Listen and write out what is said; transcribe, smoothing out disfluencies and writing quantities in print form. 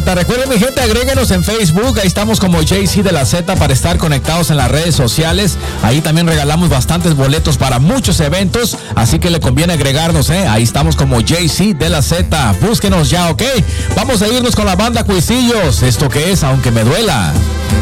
Z. Recuerden, mi gente, agréguenos en Facebook. Ahí estamos como JC de la Z para estar conectados en las redes sociales. Ahí también regalamos bastantes boletos para muchos eventos, así que le conviene agregarnos, Ahí estamos como JC de la Z. Búsquenos ya, ¿ok? Vamos a irnos con la banda Cuisillos. Esto que es Aunque Me Duela.